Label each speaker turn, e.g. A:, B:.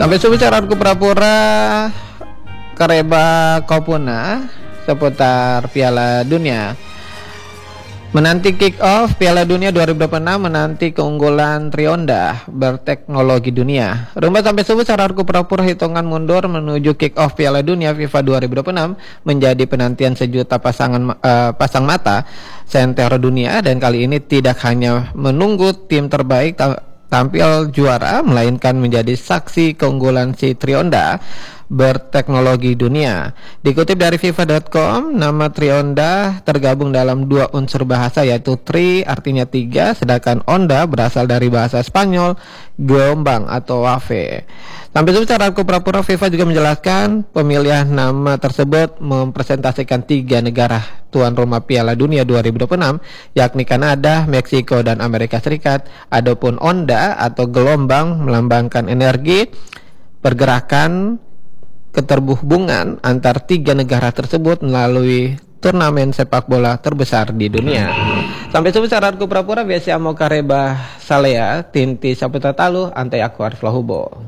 A: Sampai seputar Arku Prapura Kareba Kopuna seputar Piala Dunia. Menanti kick off Piala Dunia 2026, menanti keunggulan Trionda berteknologi dunia. Rumah sampai subuh Arku Prapura hitungan mundur menuju kick off Piala Dunia FIFA 2026 menjadi penantian sejuta pasang mata sentero dunia, dan kali ini tidak hanya menunggu tim terbaik tampil juara, melainkan menjadi saksi keunggulan si Trionda berteknologi dunia. Dikutip dari FIFA.com, nama Trionda tergabung dalam dua unsur bahasa, yaitu tri artinya tiga, sedangkan onda berasal dari bahasa Spanyol gelombang atau wave. Sampai secara Arku Prapura, FIFA juga menjelaskan pemilihan nama tersebut mempresentasikan tiga negara tuan rumah Piala Dunia 2026, yakni Kanada, Meksiko, dan Amerika Serikat. Adapun onda atau gelombang melambangkan energi, pergerakan, keterhubungan antar tiga negara tersebut melalui turnamen sepak bola terbesar di dunia. Sampai sebesar Arku Prapura biasa mau kareba salea tinti saputatalu antai aku arflahubo.